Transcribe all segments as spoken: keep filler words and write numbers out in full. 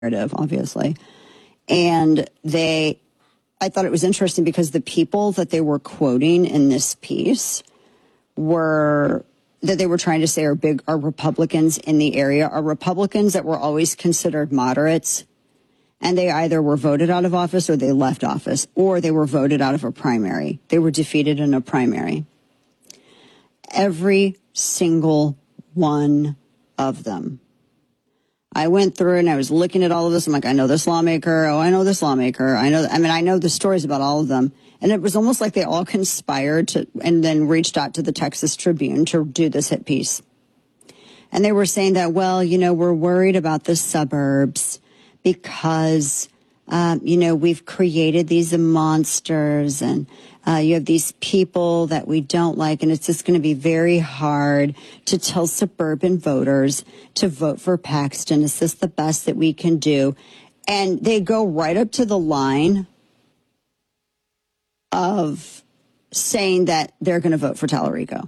narrative, obviously. And they, I thought it was interesting because the people that they were quoting in this piece were, that they were trying to say are big, are Republicans in the area, are Republicans that were always considered moderates. And they either were voted out of office or they left office, or they were voted out of a primary. They were defeated in a primary. Every single one of them. I went through and I was looking at all of this. I'm like, I know this lawmaker. Oh, I know this lawmaker. I know, I mean, I know the stories about all of them. And it was almost like they all conspired to, and then reached out to the Texas Tribune to do this hit piece. And they were saying that, well, you know, we're worried about the suburbs because, um, you know, we've created these monsters and uh, you have these people that we don't like. And it's just going to be very hard to tell suburban voters to vote for Paxton. Is this the best that we can do? And they go right up to the line of saying that they're going to vote for Tallarico.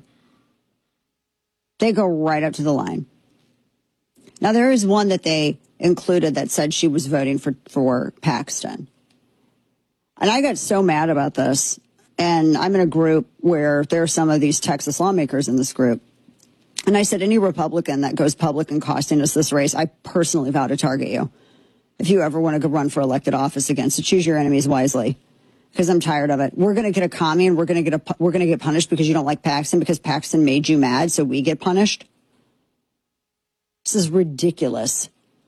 They go right up to the line. Now, there is one that they included that said she was voting for, for Paxton. And I got so mad about this. And I'm in a group where there are some of these Texas lawmakers in this group. And I said, any Republican that goes public and costing us this race, I personally vow to target you. If you ever want to go run for elected office again, so choose your enemies wisely. Because I'm tired of it. We're going to get a commie and we're going to get a, we're going to get punished because you don't like Paxton because Paxton made you mad, so we get punished. This is ridiculous.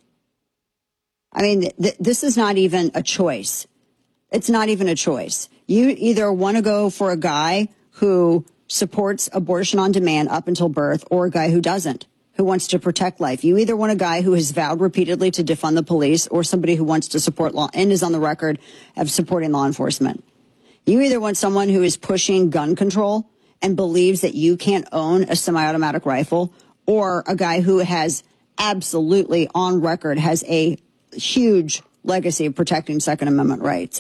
I mean, th- this is not even a choice. It's not even a choice. You either want to go for a guy who supports abortion on demand up until birth or a guy who doesn't, who wants to protect life. You either want a guy who has vowed repeatedly to defund the police or somebody who wants to support law and is on the record of supporting law enforcement. You either want someone who is pushing gun control and believes that you can't own a semi-automatic rifle, or a guy who has absolutely on record has a huge legacy of protecting Second Amendment rights.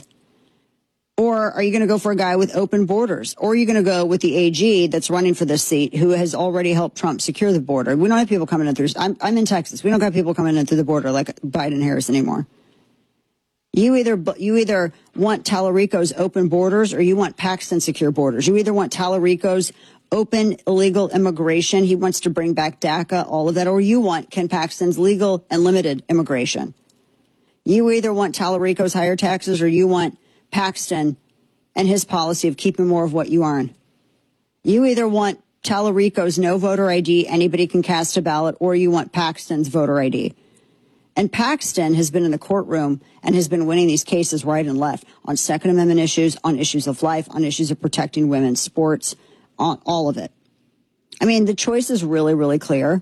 Or are you going to go for a guy with open borders? Or are you going to go with the A G that's running for this seat who has already helped Trump secure the border? We don't have people coming in through. I'm, I'm in Texas. We don't have people coming in through the border like Biden Harris anymore. You either you either want Tallarico's open borders or you want Paxton secure borders. You either want Tallarico's open illegal immigration. He wants to bring back DACA, all of that. Or you want Ken Paxton's legal and limited immigration. You either want Tallarico's higher taxes or you want Paxton and his policy of keeping more of what you earn. You either want Tallarico's no voter I D, anybody can cast a ballot, or you want Paxton's voter I D. And Paxton has been in the courtroom and has been winning these cases right and left on Second Amendment issues, on issues of life, on issues of protecting women's sports, on all of it. I mean, the choice is really, really clear.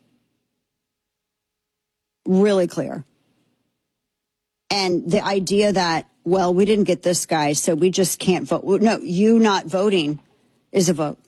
Really clear. And the idea that, well, we didn't get this guy, so we just can't vote. No, you not voting is a vote.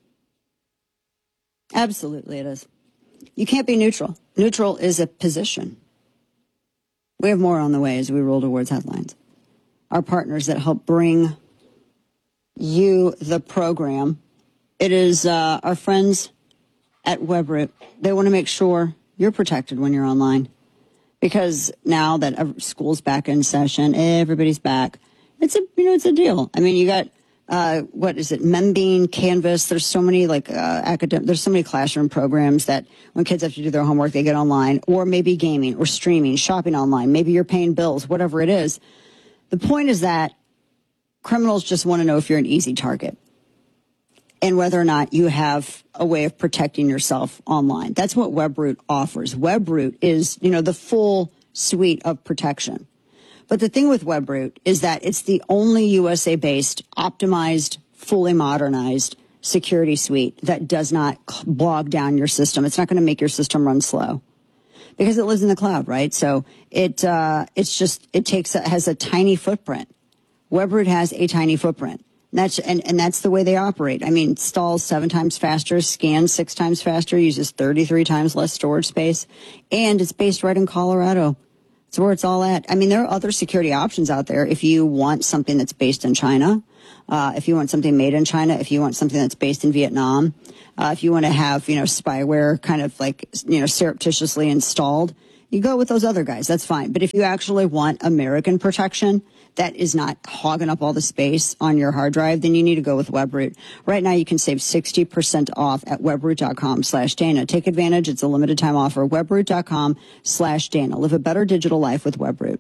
Absolutely it is. You can't be neutral. Neutral is a position. We have more on the way as we roll towards headlines. Our partners that help bring you the program. It is uh, our friends at Webroot. They want to make sure you're protected when you're online. Because now that school's back in session, everybody's back. It's a, you know, it's a deal. I mean, you got, uh, what is it, Membean, Canvas. There's so many like, uh, academic, there's so many classroom programs that when kids have to do their homework, they get online, or maybe gaming or streaming, shopping online. Maybe you're paying bills, whatever it is. The point is that criminals just want to know if you're an easy target and whether or not you have a way of protecting yourself online. That's what Webroot offers. Webroot is, you know, the full suite of protection. But the thing with Webroot is that it's the only U S A-based, optimized, fully modernized security suite that does not bog down your system. It's not going to make your system run slow because it lives in the cloud, right? So it uh, it's just, it takes, a, has a tiny footprint. Webroot has a tiny footprint. That's and, and that's the way they operate. I mean, installs seven times faster, scans six times faster, uses thirty-three times less storage space, and it's based right in Colorado. It's where it's all at. I mean, there are other security options out there if you want something that's based in China, uh, if you want something made in China, if you want something that's based in Vietnam, uh, if you want to have, you know, spyware kind of like, you know, surreptitiously installed. you go with those other guys. That's fine. But if you actually want American protection that is not hogging up all the space on your hard drive, then you need to go with Webroot. Right now, you can save sixty percent off at webroot.com slash Dana. Take advantage. It's a limited time offer. Webroot.com slash Dana. Live a better digital life with Webroot.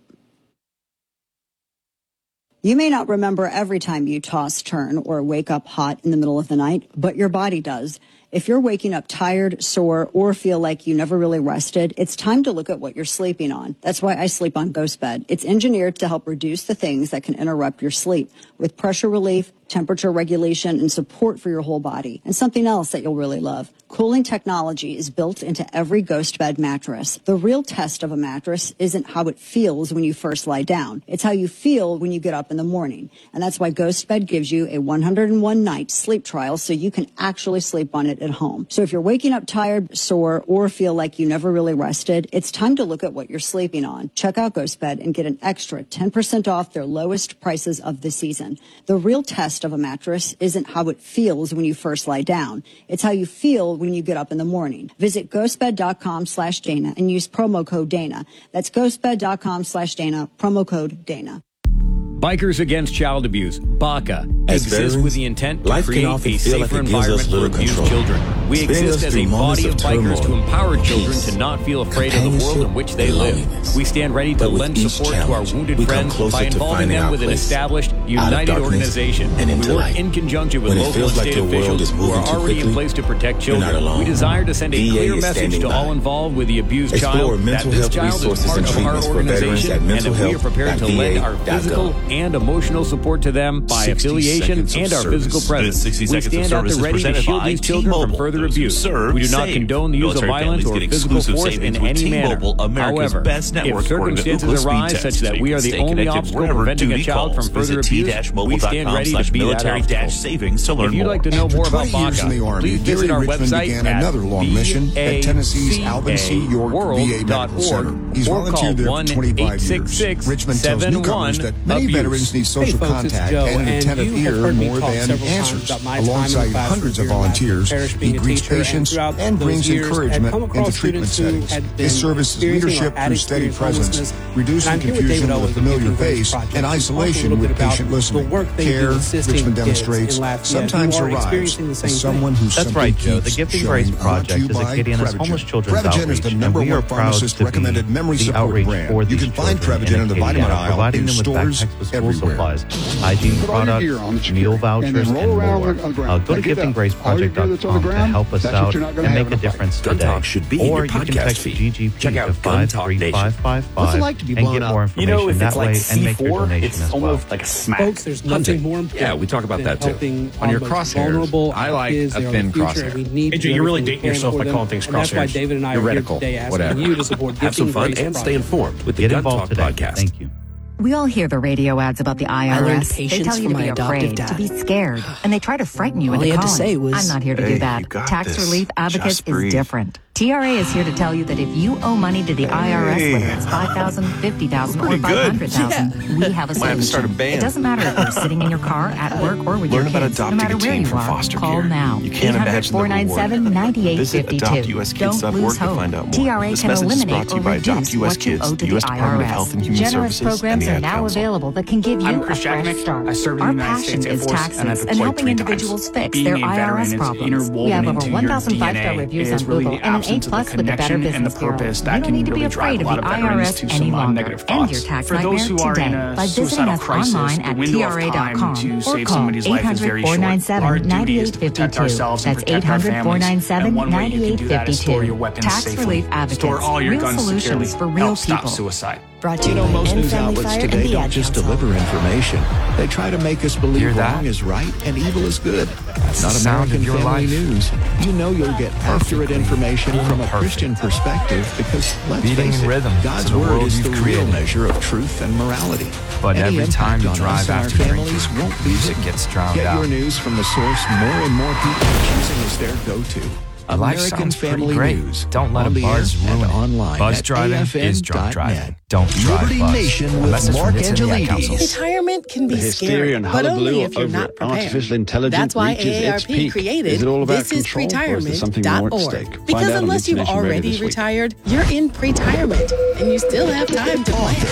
You may not remember every time you toss, turn, or wake up hot in the middle of the night, but your body does. If you're waking up tired, sore, or feel like you never really rested, it's time to look at what you're sleeping on. That's why I sleep on GhostBed. It's engineered to help reduce the things that can interrupt your sleep with pressure relief, temperature regulation, and support for your whole body. And something else that you'll really love. Cooling technology is built into every GhostBed mattress. The real test of a mattress isn't how it feels when you first lie down. It's how you feel when you get up in the morning. And that's why GhostBed gives you a one hundred one night sleep trial so you can actually sleep on it at home. So if you're waking up tired, sore, or feel like you never really rested, it's time to look at what you're sleeping on. Check out GhostBed and get an extra ten percent off their lowest prices of the season. The real test of a mattress isn't how it feels when you first lie down. It's how you feel when you get up in the morning. Visit ghostbed.com slash Dana and use promo code Dana. That's ghostbed.com slash Dana, promo code Dana. Bikers Against Child Abuse, BACA, As exists veterans, with the intent to life can create often a feel like safer it gives us environment for little abused control. children. We Spinning exist us as a through body moments of of bikers to turmoil, empower children peace, to not feel afraid of the world companionship, in which they and live. loneliness. We stand ready to But with lend each support to our challenge, wounded we come friends closer by to involving finding them our with an place. established, Out of united darkness organization. and We into work light. in conjunction with When it local feels and like state the world officials is who moving are too already in quickly, place to protect you're not children. alone. We desire to send a V A clear is message standing to by. all involved with the abused Explore child that mental this health child is resources part and of our treatments for veterans organization at and that mental we are health prepared to dot v a lend our dot physical gov. and emotional support to them by affiliation seconds of and our service. physical presence. This sixty We seconds of stand at service the is ready to presented shield by these children from T-Mobile. further Those who abuse. serve, We do not save. condone the use of Military violence families or get physical exclusive force in savings with any manner. T-Mobile, America's However, best network, if according to circumstances Ookla arise Speed such Test, that so we you are can the stay only connected obstacle wherever preventing a duty child from calls. further Visit abuse, t-mobile we dot stand com ready to slash be that military obstacle. dash savings to learn If you'd more. like to know more about twenty years in the BACA, Army, please visit Gary our Richmond website began at another long mission at Tennessee's Alvin C. York V A Medical Center. He's or call volunteered there for one twenty-five eight six years. six Richmond tells seven one newcomers that many abuse. veterans need social Hey folks, it's contact Joe, and an and attentive you have ear heard me more talk than several times answers. about my time in the Alongside classroom hundreds of here in volunteers, Madison Parish he being a greets teacher, and patients throughout and those brings years, had encouragement come into across treatment students who settings. had been His service's experiencing leadership or had through steady experienced presence, homelessness. reducing And I'm here with confusion David with Owens a of familiar Giving Grace face, Project and to talk a isolation little with bit about patient the listening. work they Care, do assisting Richmond kids demonstrates, in Lafayette sometimes who are arrives experiencing the same as thing. someone who That's simply right, Joe. The keeps Gifting showing Grace up. Project You is a buy Katie Ennis Prevagen. homeless children's Prevagen outreach, is the and number we are one proud pharmacist to be recommended memory the support outreach brand. for You these can find children Prevagen in the Acadiana, vitamin aisle providing in them with stores backpacks with school everywhere. supplies, hygiene products, meal vouchers, and more. Uh, go to gifting grace project dot com to help us out and make a difference Gun today. Talk should be in Or your you can podcast text feed. G G P Check out to Gun five Talk three Nation. five five five What's it like to be and blown get up? more You information know, if that it's way like and C make your four, donation it's as well. almost like a smack. Folks, there's nothing more important. Yeah, we talk about than that too. helping On your our most crosshairs, vulnerable I like kids. a They are thin the future, crosshair. and we need to Andrew, do you're really everything dating we can yourself for by them. calling things And that's why crosshairs. David and I You're are radical. here today asking Whatever. you to support Have some Gifting fun Grace and stay Project. informed with the Get Gun involved Talk today. podcast. Thank you. We all hear the radio ads about the I I R learned S. They patience tell you from to my be adoptive afraid, dad. to be scared, and they try to frighten you All into he had to calling. say was, I'm not here to "Hey, do that. you got Tax this. Relief Advocate Just breathe." is different. T R A is here to tell you that if you owe money to the I R S, Hey. whether it's five thousand dollars, fifty thousand dollars, or Pretty good. five hundred thousand dollars, we have a Might have to solution. start a band. It doesn't matter if you're sitting in your car, at work, or with Learn your about kids. No adopting matter a where teen you from are, foster call care. now. You can't imagine the four nine seven, reward. nine eight Visit five two. adopt u s kids dot org Don't lose to hope. find out more. T R A This can message is eliminate brought to or you by reduce Adopt U S what you Kids, owe to the U S the Department of I R S. Health and Human Generous Services, and programs the are Ad now Council. available that can give you I'm a Chris fresh Jacobnik. start. I served in the Our United passion States Air is Force, taxes and I and deployed helping three individuals times. fix Being their a I R S veteran, it's problems. interwoven We have into over your one thousand D N A. five-star reviews It on is really Google the and an absence of the A-plus with the Better connection and the Business Bureau. purpose You that don't can need to be really drive afraid a of lot the of I R veterans S to some any uh, longer. negative End your thoughts. tax For those who nightmare are in today a by visiting suicidal us crisis, online the at window T of R A dot time com to or save call somebody's life is very eight hundred, four nine short. seven, Our nine duty is eight to five protect two. ourselves and That's protect our eight hundred, four nine families. seven, And one way nine you can eight do that is five store your two. weapons Tax safely. Relief Advocates. Store all your Real guns solutions securely. for real Help stop people. suicide. Brought to You you know, by most End news Family outlets Fire and today the don't Ad just Council. deliver information. They try to make us believe Hear that? wrong is right and evil is good. That's Not the sound American of your Family life. News. You know you'll get accurate information from a Christian perspective because, let's Beating face in it, rhythm God's to the word world is you've the real created. measure of truth and morality. But Any every time impact you on drive us and our after families drinking, won't be music hidden. gets drowned Get out. your news from the source more and more people are choosing as their go-to. Life American sounds pretty Family great. News. Don't let on a the buzz air ruin and it. online Buzz at driving A F N is drunk dot driving. net. Don't drive Liberty buzz. Nation A with message Mark from Nitzan Angelides. Retirement can be The hysteria scary, and but hullabaloo only if you're over not prepared. artificial intelligence That's why reaches its A A R P peak. created Is it all about This Is control, or is there something Retirement more dot at org. stake? Find Because out on unless you've Information Ready already this week. retired, you're in pre-retirement, and you still have time to plan.